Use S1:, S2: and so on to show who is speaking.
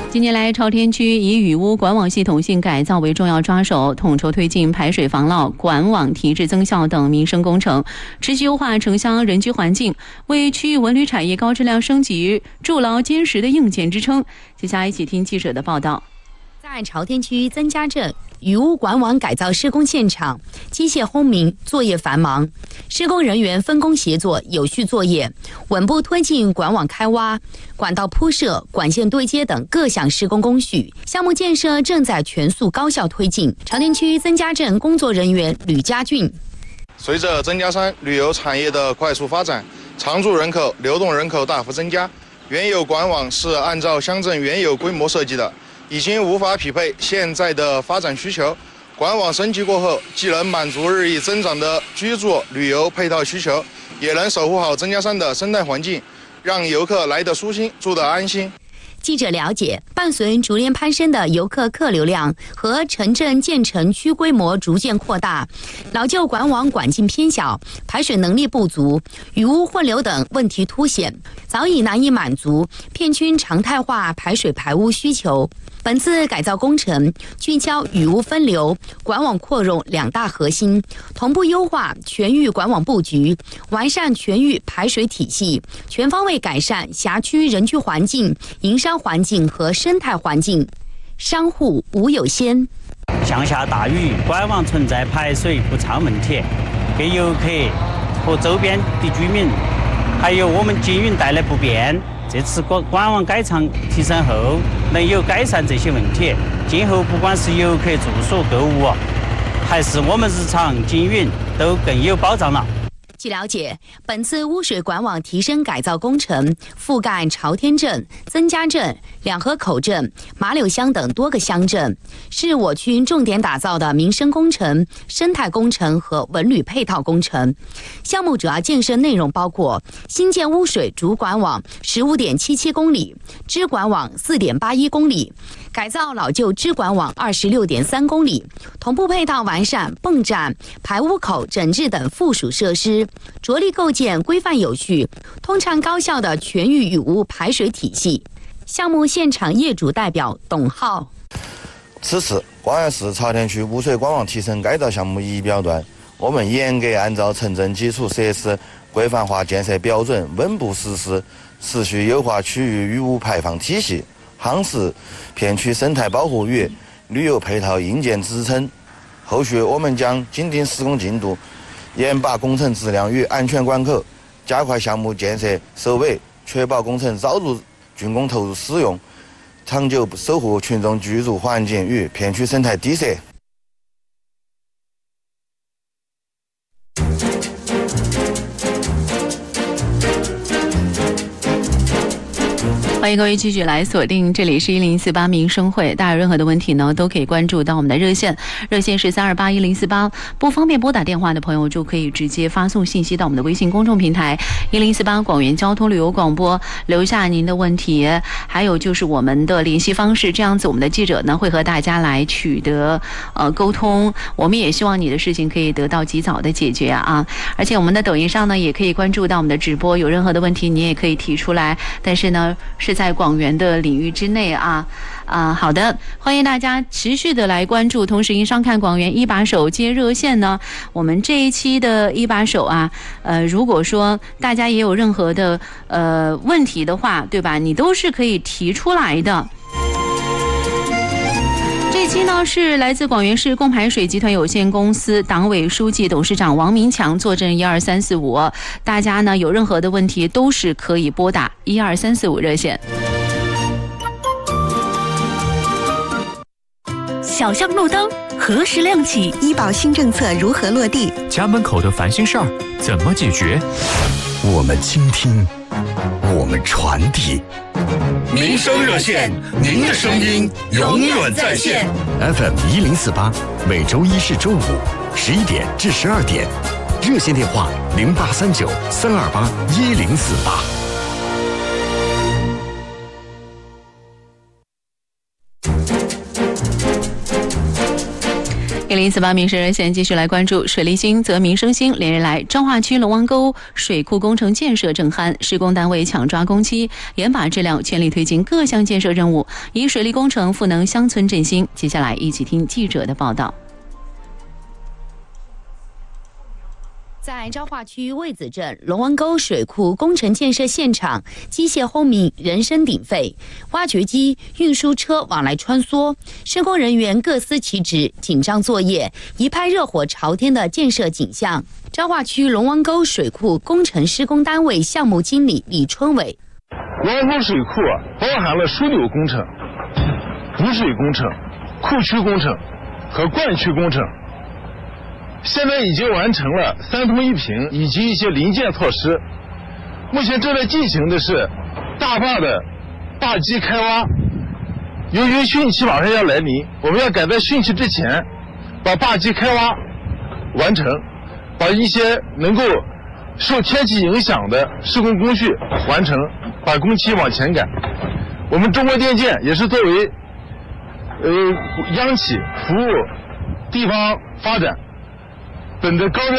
S1: 近年来，朝天区以雨污管网系统性改造为重要抓手，统筹推进排水防涝、管网提质增效等民生工程，持续优化城乡人居环境，为区域文旅产业高质量升级筑牢坚实的硬件支撑。接下来一起听记者的报道。
S2: 在朝天区曾家镇雨污管网改造施工现场，机械轰鸣，作业繁忙，施工人员分工协作，有序作业，稳步推进管网开挖、管道铺设、管线对接等各项施工工序。项目建设正在全速高效推进。朝天区曾家镇工作人员吕家俊：
S3: 随着曾家山旅游产业的快速发展，常住人口、流动人口大幅增加，原有管网是按照乡镇原有规模设计的，已经无法匹配现在的发展需求。管网升级过后，既能满足日益增长的居住、旅游配套需求，也能守护好曾家山的生态环境，让游客来得舒心，住得安心。
S2: 记者了解，伴随逐年攀升的游客客流量和城镇建成区规模逐渐扩大，老旧管网管径偏小，排水能力不足，雨污混流等问题凸显，早已难以满足片区常态化排水排污需求。本次改造工程聚焦雨污分流、管网扩容两大核心，同步优化全域管网布局，完善全域排水体系，全方位改善辖区人居环境、营商环境和生态环境。商户吴有先：
S4: 向下大雨，管网存在排水不畅问题，给游客和周边的居民，还有我们经营带来不便。这次管网改厂提升后，能有改善这些问题。今后不管是游客住宿、购物，还是我们日常经营，都更有保障了。
S2: 据了解，本次污水管网提升改造工程覆盖朝天镇、曾家镇、两河口镇、马柳乡等多个乡镇，是我区重点打造的民生工程、生态工程和文旅配套工程。项目主要建设内容包括新建污水主管网15.77公里，支管网4.81公里，改造老旧支管网26.3公里，同步配套完善泵站、排污口整治等附属设施，着力构建规范有序、通畅高效的全域雨污排水体系。项目现场业主代表董浩：
S5: 此次广安市朝天区污水管网提升改造项目仪表段，我们严格按照城镇基础设施规范化建设标准稳步实施，持续优化区域雨污排放体系，夯实片区生态保护与旅游配套硬件支撑。后续我们将紧盯施工进度，严把工程质量与安全关口，加快项目建设收尾，确保工程早日竣工投入使用，长久守护群众居住环境与片区生态底色。
S1: 欢迎各位继续来锁定，这里是1048民生会，大家有任何的问题呢，都可以关注到我们的热线，热线是3281048，不方便拨打电话的朋友就可以直接发送信息到我们的微信公众平台1048广元交通旅游广播，留下您的问题，还有就是我们的联系方式，这样子我们的记者呢会和大家来取得沟通，我们也希望你的事情可以得到及早的解决啊！而且我们的抖音上呢也可以关注到我们的直播，有任何的问题你也可以提出来，但是呢是在广元的领域之内啊。好的，欢迎大家持续的来关注，同时迎上看广元一把手接热线呢，我们这一期的一把手啊，如果说大家也有任何的问题的话，对吧？你都是可以提出来的。这期呢是来自广元市供排水集团有限公司党委书记、董事长王明强坐镇12345，大家呢有任何的问题都是可以拨打12345热线。
S6: 小巷路灯何时亮起？
S7: 医保新政策如何落地？
S8: 家门口的烦心事儿怎么解决？
S9: 我们倾听，我们传递。
S10: 民生热线，您的声音永远在线。
S9: FM 1048，每周一至周五11点至12点，热线电话0839-328-1048。
S1: 1048民生热线继续来关注水利兴则民生兴。连日来，彰化区龙王沟水库工程建设正酣，施工单位抢抓工期，严把质量，全力推进各项建设任务，以水利工程赋能乡村振兴。接下来一起听记者的报道。
S2: 在彰化区魏子镇龙王沟水库工程建设现场，机械轰鸣，人声鼎沸，挖掘机、运输车往来穿梭，施工人员各司其职，紧张作业，一派热火朝天的建设景象。彰化区龙王沟水库工程施工单位项目经理李春伟：
S11: 龙王沟水库包含了枢纽工程、补水工程、库区工程和灌区工程。现在已经完成了3通1平以及一些临建措施，目前正在进行的是大坝的坝基开挖。由于汛期马上要来临，我们要赶在汛期之前把坝基开挖完成，把一些能够受天气影响的施工工序完成，把工期往前赶。我们中国电建也是作为央企服务地方发展，本着高标